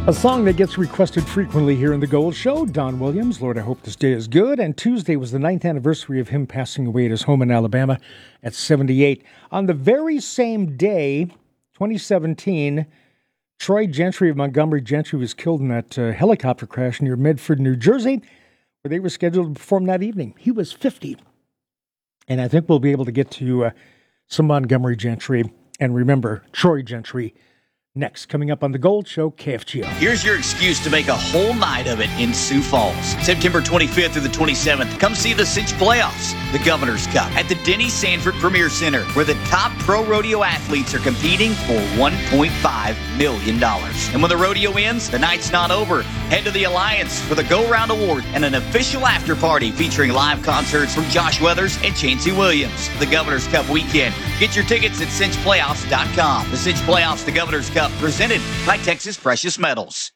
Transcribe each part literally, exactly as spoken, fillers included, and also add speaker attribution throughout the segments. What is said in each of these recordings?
Speaker 1: A song that gets requested frequently here in the Gold Show, Don Williams, Lord, I Hope This Day Is Good. And Tuesday was the ninth anniversary of him passing away at his home in Alabama at seventy-eight. On the very same day, twenty seventeen, Troy Gentry of Montgomery Gentry was killed in that uh, helicopter crash near Medford, New Jersey, where they were scheduled to perform that evening. He was fifty. And I think we'll be able to get to uh, some Montgomery Gentry and remember Troy Gentry next, coming up on The Gold Show, K F G O.
Speaker 2: Here's your excuse to make a whole night of it in Sioux Falls. September twenty-fifth through the twenty-seventh, come see the Cinch Playoffs, the Governor's Cup, at the Denny Sanford Premier Center, where the top pro rodeo athletes are competing for one point five million dollars. And when the rodeo ends, the night's not over. Head to the Alliance for the Go Round Award and an official after party featuring live concerts from Josh Weathers and Chancey Williams. The Governor's Cup weekend. Get your tickets at cinch playoffs dot com. The Cinch Playoffs, the Governor's Cup, presented by Texas Precious Metals.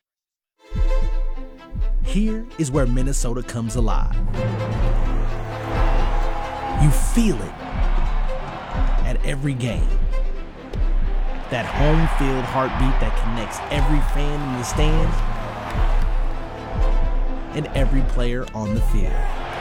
Speaker 3: Here is where Minnesota comes alive. You feel it at every game. That home field heartbeat that connects every fan in the stands and every player on the field.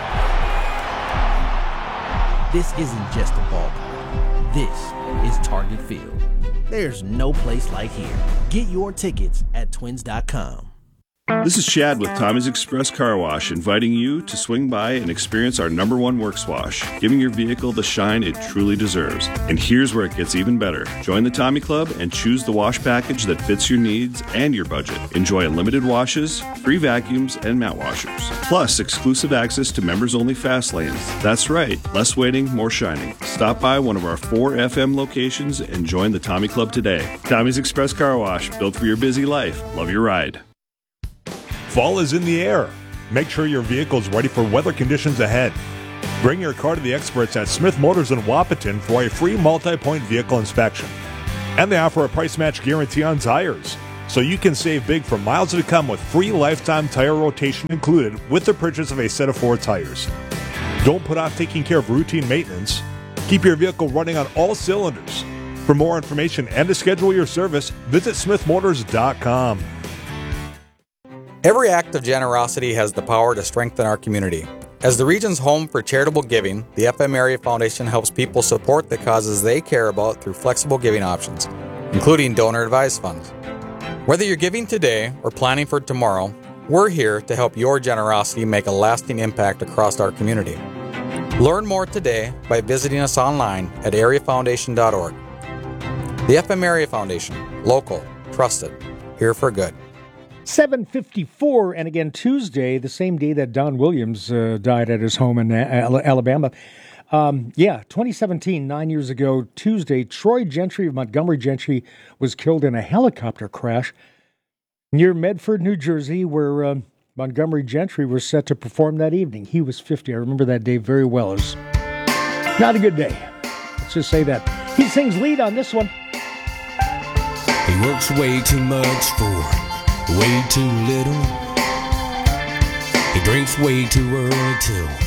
Speaker 3: This isn't just a ballpark. This is Target Field. There's no place like here. Get your tickets at twins dot com.
Speaker 4: This is Chad with Tommy's Express Car Wash, inviting you to swing by and experience our number one works wash, giving your vehicle the shine it truly deserves. And here's where it gets even better. Join the Tommy Club and choose the wash package that fits your needs and your budget. Enjoy unlimited washes, free vacuums, and mat washers. Plus, exclusive access to members-only fast lanes. That's right, less waiting, more shining. Stop by one of our four F M locations and join the Tommy Club today. Tommy's Express Car Wash, built for your busy life. Love your ride.
Speaker 5: Fall is in the air. Make sure your vehicle is ready for weather conditions ahead. Bring your car to the experts at Smith Motors in Wapaton for a free multi-point vehicle inspection. And they offer a price match guarantee on tires, so you can save big for miles to come with free lifetime tire rotation included with the purchase of a set of four tires. Don't put off taking care of routine maintenance. Keep your vehicle running on all cylinders. For more information and to schedule your service, visit smith motors dot com.
Speaker 6: Every act of generosity has the power to strengthen our community. As the region's home for charitable giving, the F M Area Foundation helps people support the causes they care about through flexible giving options, including donor-advised funds. Whether you're giving today or planning for tomorrow, we're here to help your generosity make a lasting impact across our community. Learn more today by visiting us online at area foundation dot org. The F M Area Foundation, local, trusted, here for good.
Speaker 1: seven fifty-four, and again Tuesday, the same day that Don Williams uh, died at his home in uh, Alabama. Um, yeah, twenty seventeen, nine years ago, Tuesday, Troy Gentry of Montgomery Gentry was killed in a helicopter crash near Medford, New Jersey, where uh, Montgomery Gentry was set to perform that evening. He was fifty. I remember that day very well. It was not a good day. Let's just say that. He sings lead on this one.
Speaker 7: He works way too much for way too little. He drinks way too early till